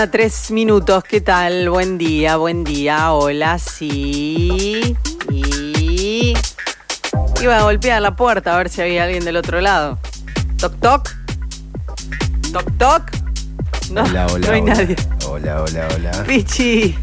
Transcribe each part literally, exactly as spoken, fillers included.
Tres minutos, ¿qué tal? Buen día, buen día, hola, sí. Y iba a golpear la puerta a ver si había alguien del otro lado. Toc, toc. Toc, toc. No, hola, hola, no hay hola. nadie. Hola, hola, hola. Pichi,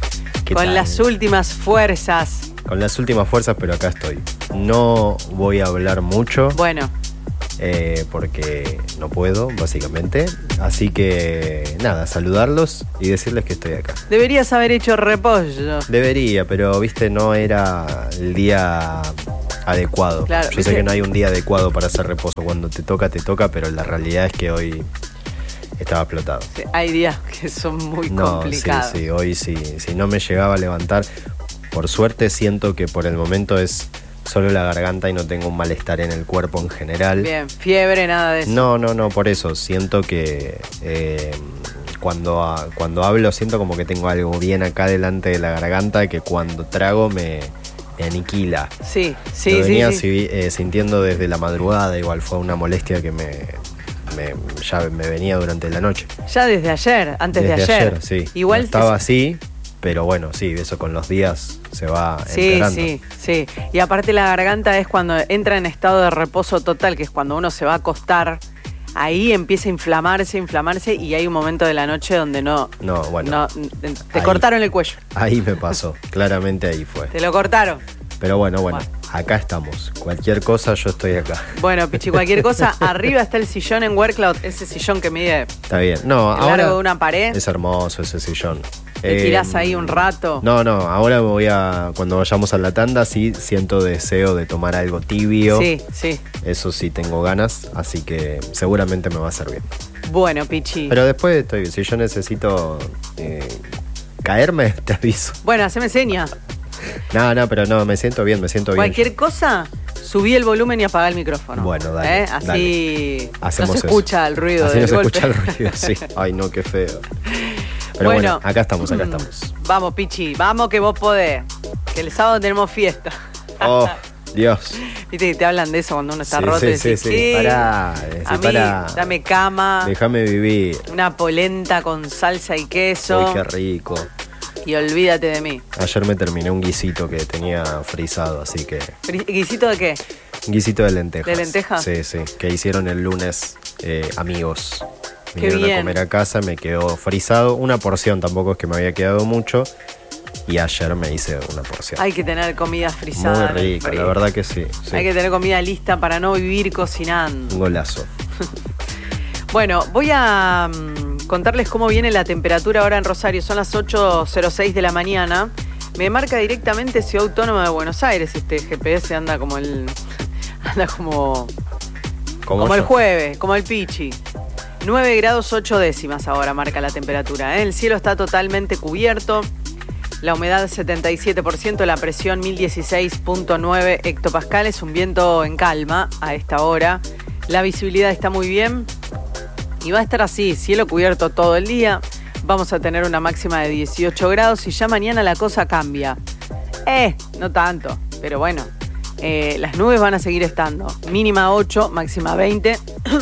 con tal? las últimas fuerzas. Con las últimas fuerzas, pero acá estoy. No voy a hablar mucho. Bueno. Eh, porque no puedo, básicamente. Así que, nada, saludarlos y decirles que estoy acá. Deberías haber hecho repollo. Debería, pero, viste, no era el día adecuado. Claro, Yo ¿viste? sé que no hay un día adecuado para hacer reposo. Cuando te toca, te toca, pero la realidad es que hoy estaba explotado. Sí, hay días que son muy No, complicados. sí, sí, hoy sí. Si no me llegaba a levantar, por suerte siento que por el momento es solo la garganta y no tengo un malestar en el cuerpo en general. Bien, fiebre, nada de eso. No, no, no, por eso. Siento que eh, cuando, a- cuando hablo siento como que tengo algo bien acá delante de la garganta que cuando trago me, me aniquila. Sí, sí, Lo sí. venía sí. si- eh, sintiendo desde la madrugada, igual fue una molestia que me, me- ya me venía durante la noche. Ya desde ayer, antes Desde de ayer. sí. Igual No estaba es- así, pero bueno, sí, eso con los días se va Sí, empeorando. sí, sí. Y aparte la garganta es cuando entra en estado de reposo total, que es cuando uno se va a acostar. Ahí empieza a inflamarse, inflamarse y hay un momento de la noche donde no... No, bueno. no, te ahí. cortaron el cuello. Ahí me pasó, claramente ahí fue. Te lo cortaron. Pero bueno, bueno, Bueno. acá estamos. Cualquier cosa, yo estoy acá. Bueno, Pichi, cualquier cosa, arriba está el sillón en Workcloud, ese sillón que mide Está bien. No, el ahora largo de una pared. es hermoso ese sillón. Te Eh, tirás ahí un rato. No, no, ahora me voy a, cuando vayamos a la tanda, sí siento deseo de tomar algo tibio. Sí, sí. Eso sí tengo ganas, así que seguramente me va a servir. Bueno, Pichi. Pero después estoy bien. Si yo necesito eh, caerme, te aviso. Bueno, haceme seña. No, no, pero no, me siento bien, me siento bien. Cualquier cosa, subí el volumen y apagá el micrófono. Bueno, dale, ¿Eh? Así dale. no Hacemos se eso. escucha el ruido Así del no se golpe. escucha el ruido, sí. Ay, no, qué feo. Pero bueno, Bueno. acá estamos, acá estamos. Vamos, Pichi, vamos que vos podés. Que el sábado tenemos fiesta. Oh, Dios. Viste que te hablan de eso cuando uno está Sí, roto. sí, y sí, decís, sí. ¿qué? Pará, decí, A mí, pará. dame cama, Déjame vivir. una polenta con salsa y queso. Uy, qué rico. Y olvídate de mí. Ayer me terminé un guisito que tenía frisado, así que... Fri- ¿Guisito de qué? Un guisito de lentejas. ¿De lentejas? Sí, sí. Que hicieron el lunes eh, amigos. Qué Vinieron bien. a comer a casa, me quedó frisado. Una porción, tampoco es que me había quedado mucho. Y ayer me hice una porción. Hay que tener comida frisada. Muy rico, la verdad que sí. sí. Hay que tener comida lista para no vivir cocinando. Un golazo. Bueno, voy a mm, contarles cómo viene la temperatura ahora en Rosario. Son las ocho cero seis de la mañana. Me marca directamente Ciudad Autónoma de Buenos Aires. Este G P S anda como el... Anda como... Como, Como el yo. jueves, como el Pichi. nueve grados ocho décimas ahora marca la temperatura, ¿eh? El cielo está totalmente cubierto. La humedad setenta y siete por ciento, la presión mil dieciséis punto nueve hectopascales. Un viento en calma a esta hora. La visibilidad está muy bien. Y va a estar así, cielo cubierto todo el día. Vamos a tener una máxima de dieciocho grados y ya mañana la cosa cambia. Eh, no tanto, pero bueno. Eh, las nubes van a seguir estando. Mínima ocho, máxima veinte.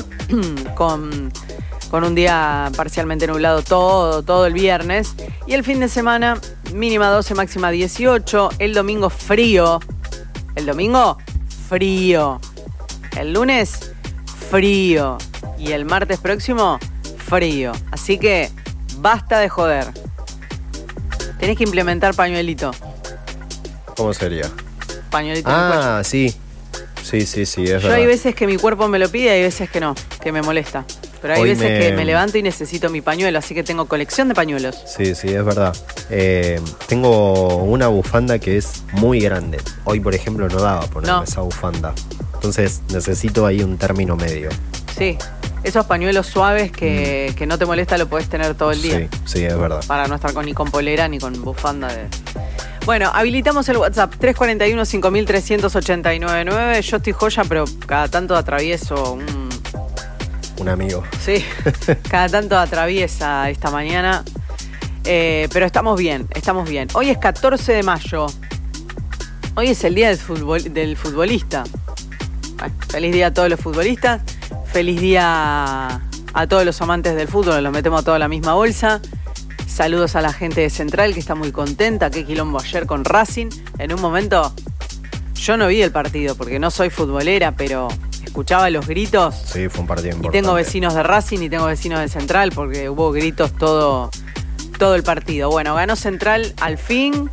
con, con un día parcialmente nublado todo, todo el viernes. Y el fin de semana, mínima doce, máxima dieciocho. El domingo frío. El domingo frío. El lunes frío. Y el martes próximo, frío. Así que basta de joder. Tenés que implementar pañuelito. ¿Cómo sería? Pañuelito en el cuello. Ah, sí. Sí, sí, sí, es Yo verdad. hay veces que mi cuerpo me lo pide y hay veces que no, que me molesta. Pero hay Hoy veces me- que me levanto y necesito mi pañuelo, así que tengo colección de pañuelos. Sí, sí, es verdad. Eh, tengo una bufanda que es muy grande. Hoy, por ejemplo, no daba ponerme No. esa bufanda. Entonces necesito ahí un término medio. Sí, esos pañuelos suaves que, que no te molesta lo podés tener todo el día. Sí, sí, es verdad. Para no estar con, ni con polera ni con bufanda de... Bueno, habilitamos el WhatsApp tres cuatro uno, cinco tres ocho nueve nueve. Yo estoy joya, pero cada tanto atravieso un... Un amigo. Sí, cada tanto atraviesa esta mañana. Eh, pero estamos bien, estamos bien. Hoy es catorce de mayo. Hoy es el día del, futbol, del futbolista. Bueno, feliz día a todos los futbolistas. Feliz día a todos los amantes del fútbol. Los metemos a todos en la misma bolsa. Saludos a la gente de Central que está muy contenta. Qué quilombo ayer con Racing. En un momento, yo no vi el partido porque no soy futbolera, pero escuchaba los gritos. Sí, fue un partido importante. Y tengo vecinos de Racing y tengo vecinos de Central porque hubo gritos todo, todo el partido. Bueno, ganó Central al fin.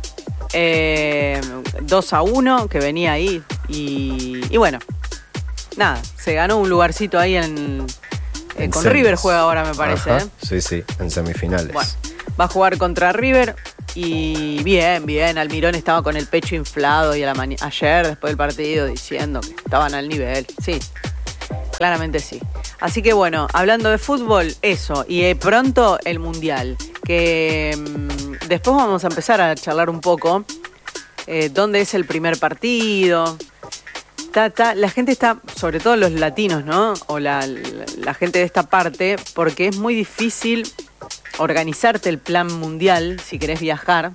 Eh, dos a uno, que venía ahí. Y, y bueno, nada, se ganó un lugarcito ahí en... Eh, En con semis. River juega ahora, me parece. Ajá, ¿eh? Sí, sí, en semifinales. Bueno, va a jugar contra River y bien, bien. Almirón estaba con el pecho inflado y a la mani- ayer, después del partido, diciendo que estaban al nivel. Sí, claramente sí. Así que bueno, hablando de fútbol, eso. Y eh, pronto el Mundial. Que mmm, después vamos a empezar a charlar un poco. Eh, ¿Dónde es el primer partido? Ta, ta. La gente está, sobre todo los latinos, ¿no? O la, la, la gente de esta parte, porque es muy difícil organizarte el plan mundial si querés viajar,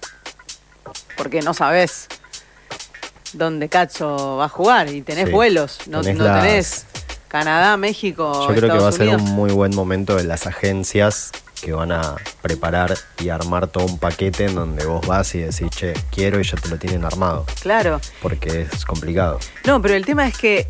porque no sabés dónde Cacho va a jugar y tenés Sí. vuelos, no Tenés no las- tenés Canadá, México, Yo creo que va a Estados ser Unidos. un muy buen momento de las agencias que van a preparar y armar todo un paquete en donde vos vas y decís, che, quiero, y ya te lo tienen armado, Claro. porque es complicado. No, pero el tema es que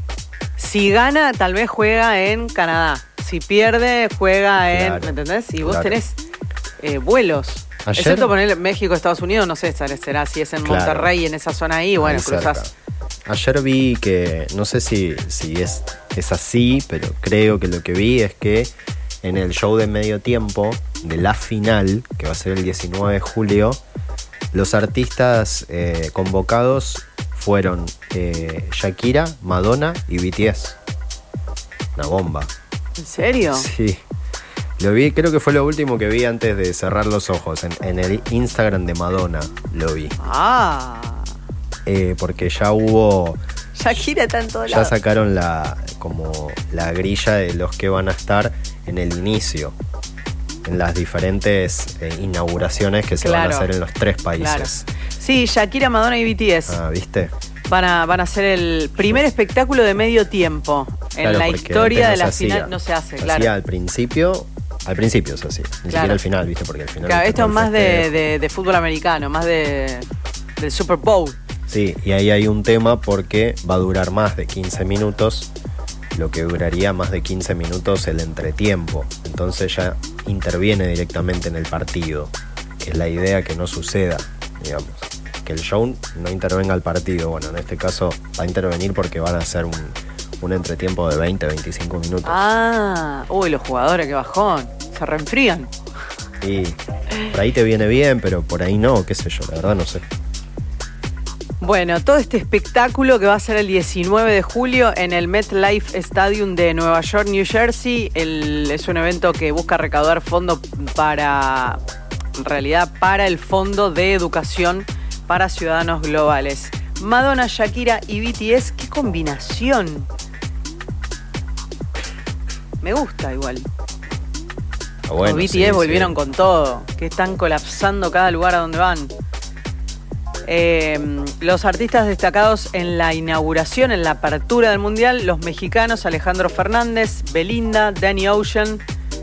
si gana, tal vez juega en Canadá. Si pierde, juega en... Claro, ¿Me entendés? Y vos claro. tenés eh, vuelos. Ayer- Excepto poner México, Estados Unidos, no sé, será si es en Claro. Monterrey, en esa zona ahí, bueno, Ahí cerca. cruzás. Ayer vi que, no sé si, si es, es así, pero creo que lo que vi es que en el show de medio tiempo de la final, que va a ser el diecinueve de julio, los artistas eh, convocados fueron eh, Shakira, Madonna y B T S. Una bomba. ¿En serio? Sí. Lo vi, creo que fue lo último que vi antes de cerrar los ojos. En, en el Instagram de Madonna lo vi. Ah, Eh, porque ya hubo... Shakira está en todos Ya lados. sacaron la como la grilla de los que van a estar en el inicio, en las diferentes eh, inauguraciones que se van Claro. a hacer en los tres Claro. países. Sí, Shakira, Madonna y B T S Ah, ¿viste? van, a, van a ser el primer espectáculo de medio tiempo en Claro, la porque historia de antes no la se final. hacía. No se hace, Se claro. hacía al principio, al principio se hacía, ni Claro. siquiera al final, ¿viste? Porque al final Claro, viste, esto es con el más de, festejo. de- de fútbol americano, más de del Super Bowl. Sí, y ahí hay un tema porque va a durar más de quince minutos, lo que duraría más de quince minutos el entretiempo. Entonces ya interviene directamente en el partido, que es la idea que no suceda, digamos. Que el show no intervenga al partido. Bueno, en este caso va a intervenir porque van a hacer un, un entretiempo de veinte, veinticinco minutos. Ah, uy, los jugadores, qué bajón. Se reenfrían. Y por ahí te viene bien, pero por ahí no, qué sé yo, la verdad no sé. Bueno, todo este espectáculo que va a ser el diecinueve de julio en el MetLife Stadium de Nueva York, New Jersey, el- es un evento que busca recaudar fondos para, en realidad, para el Fondo de Educación para Ciudadanos Globales. Madonna, Shakira y B T S, qué combinación. Me gusta igual. Ah, bueno, Los B T S sí, volvieron sí. con todo, que están colapsando cada lugar a donde van. Eh, los artistas destacados en la inauguración, en la apertura del Mundial, los mexicanos Alejandro Fernández, Belinda, Danny Ocean,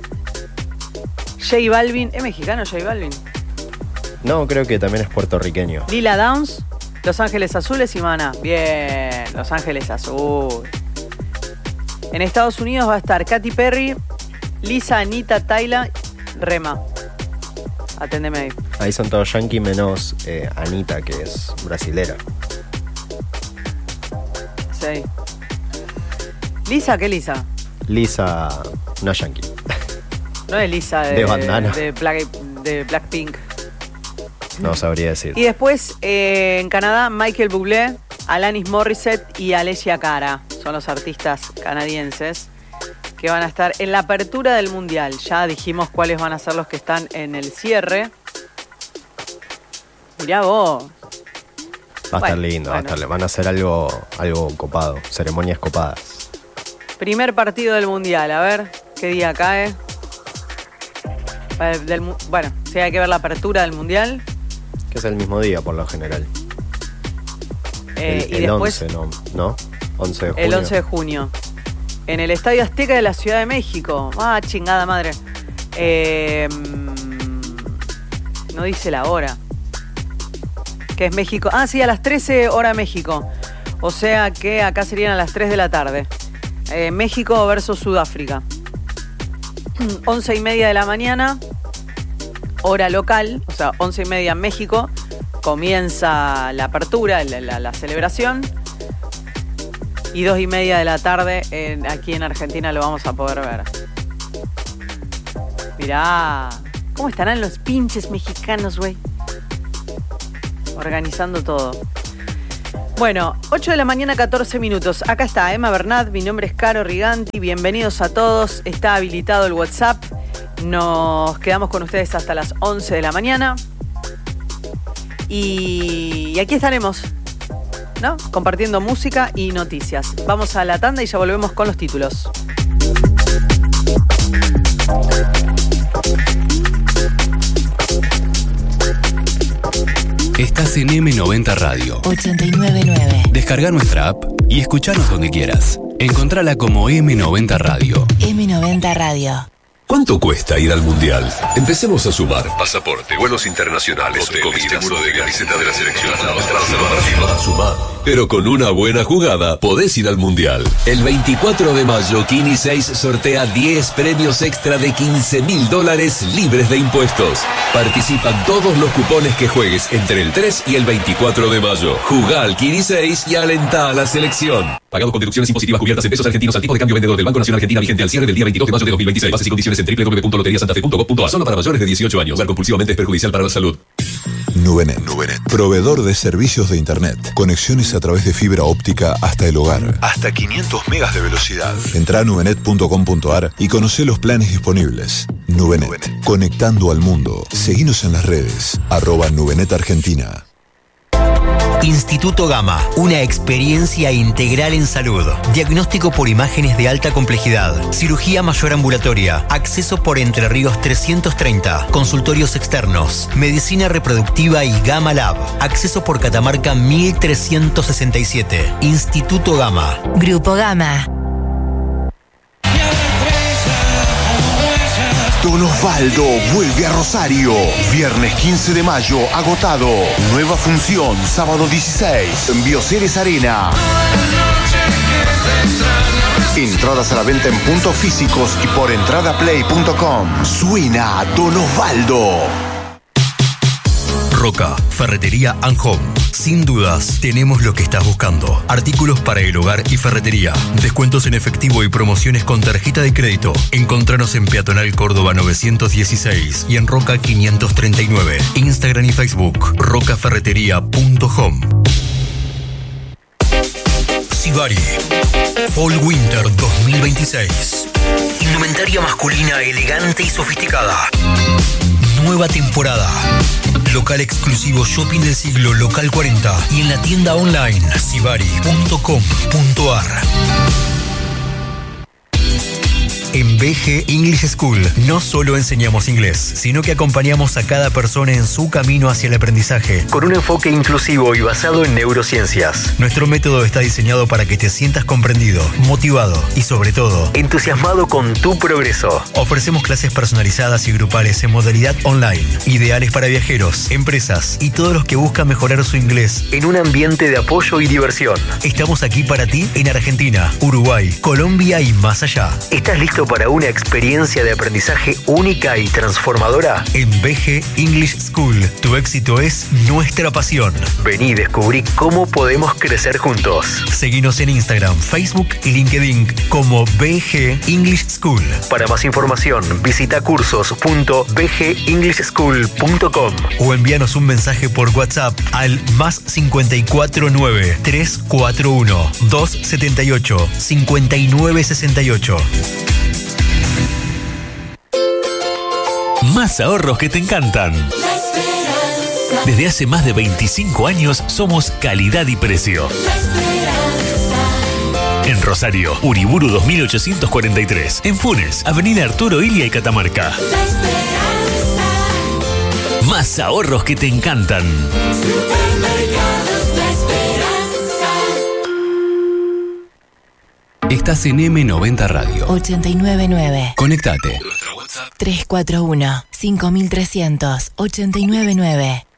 J Balvin. ¿Es mexicano J Balvin? No, creo que también es puertorriqueño. Lila Downs, Los Ángeles Azules y Maná. Bien, Los Ángeles Azules. En Estados Unidos va a estar Katy Perry, Lisa, Anita, Tayla, Rema. Aténdeme ahí. Ahí son todos yankees menos eh, Anita, que es brasilera. Sí. Lisa, ¿qué Lisa? Lisa, no yankee. No es Lisa de, De bandana. de, Black, de Blackpink. No sabría decir. Y después, eh, en Canadá, Michael Bublé, Alanis Morissette y Alessia Cara. Son los artistas canadienses que van a estar en la apertura del Mundial. Ya dijimos cuáles van a ser los que están en el cierre. Mirá vos. Va a Bueno, estar lindo, va a bueno. estar, van a hacer algo, algo copado, ceremonias copadas. Primer partido del Mundial. A ver qué día cae. Eh, del mu- bueno, sí, hay que ver la apertura del Mundial. Que es el mismo día por lo general. Eh, el y el después once, ¿no? ¿No? once de junio. el once de junio. En el Estadio Azteca de la Ciudad de México. Ah, chingada madre. Eh, No dice la hora. ¿Qué es México? Ah, sí, a las trece hora México. O sea que acá serían a las tres de la tarde. Eh, México versus Sudáfrica. once y media de la mañana, hora local, o sea, once y media en México. Comienza la apertura, la, la, la celebración. Y dos y media de la tarde en, aquí en Argentina lo vamos a poder ver. Mirá, ¿cómo estarán los pinches mexicanos, güey? Organizando todo. Bueno, ocho de la mañana, catorce minutos. Acá está Emma Bernat, mi nombre es Caro Riganti. Bienvenidos a todos. Está habilitado el WhatsApp. Nos quedamos con ustedes hasta las once de la mañana. Y aquí estaremos, ¿no? Compartiendo música y noticias. Vamos a la tanda y ya volvemos con los títulos. Estás en eme noventa Radio. ochenta y nueve punto nueve. Descarga nuestra app y escuchanos donde quieras. Encontrala como eme noventa Radio. eme noventa Radio. ¿Cuánto cuesta ir al Mundial? Empecemos a sumar. Pasaporte, vuelos internacionales, hoteles, comida, seguro de camiseta de la selección. Sumar, sumar. Pero con una buena jugada podés ir al Mundial. El veinticuatro de mayo, Kini seis sortea diez premios extra de quince mil dólares libres de impuestos. Participan todos los cupones que juegues entre el tres y el veinticuatro de mayo. Jugá al Kini seis y alentá a la selección. Pagado con deducciones impositivas cubiertas en pesos argentinos al tipo de cambio vendedor del Banco Nacional Argentina vigente al cierre del día veintidós de mayo de dos mil veintiséis. Bases y condiciones en doble u doble u doble u punto lotería santa fe punto gov punto a. Solo para mayores de dieciocho años. Jugar compulsivamente es perjudicial para la salud. Nubenet. Nubenet. Proveedor de servicios de Internet. Conexiones a través de fibra óptica hasta el hogar. Hasta quinientos megas de velocidad. Entrá a nubenet punto com punto a r y conoce los planes disponibles. Nubenet. Nubenet. Conectando al mundo. Seguinos en las redes. Arroba Nubenet Argentina. Instituto Gama, una experiencia integral en salud. Diagnóstico por imágenes de alta complejidad, cirugía mayor ambulatoria, acceso por Entre Ríos trescientos treinta, consultorios externos, medicina reproductiva y Gama Lab, acceso por Catamarca mil trescientos sesenta y siete. Instituto Gama. Grupo Gama. Don Osvaldo vuelve a Rosario. Viernes quince de mayo, agotado. Nueva función, sábado dieciséis, en Bioceres Arena. Entradas a la venta en puntos físicos y por entradaplay punto com. Suena Don Osvaldo. Roca, Ferretería and Home. Sin dudas, tenemos lo que estás buscando. Artículos para el hogar y ferretería. Descuentos en efectivo y promociones con tarjeta de crédito. Encontranos en Peatonal Córdoba novecientos dieciséis y en Roca quinientos treinta y nueve. Instagram y Facebook, roca ferretería punto home. Sibari. Fall Winter dos mil veintiséis. Indumentaria masculina elegante y sofisticada. Nueva temporada. Local exclusivo Shopping del Siglo Local cuarenta y en la tienda online sibari punto com punto a r. En B G English School no solo enseñamos inglés, sino que acompañamos a cada persona en su camino hacia el aprendizaje, con un enfoque inclusivo y basado en neurociencias. Nuestro método está diseñado para que te sientas comprendido, motivado y, sobre todo, entusiasmado con tu progreso. Ofrecemos clases personalizadas y grupales en modalidad online, ideales para viajeros, empresas y todos los que buscan mejorar su inglés en un ambiente de apoyo y diversión. Estamos aquí para ti en Argentina, Uruguay, Colombia y más allá. ¿Estás listo para una experiencia de aprendizaje única y transformadora? En B G English School, tu éxito es nuestra pasión. Vení y descubrí cómo podemos crecer juntos. Seguinos en Instagram, Facebook y LinkedIn como B G English School. Para más información, visita cursos punto b g english school punto com o envíanos un mensaje por WhatsApp al más cinco cuatro nueve, tres cuatro uno, dos siete ocho, cinco nueve seis ocho. Más ahorros que te encantan. Desde hace más de veinticinco años somos calidad y precio. En Rosario, Uriburu dos mil ochocientos cuarenta y tres. En Funes, Avenida Arturo Illia y Catamarca. Más ahorros que te encantan. Estás en eme noventa Radio. ochenta y nueve punto nueve. Conectate. tres cuatro uno, cinco tres cero cero, ocho nueve nueve.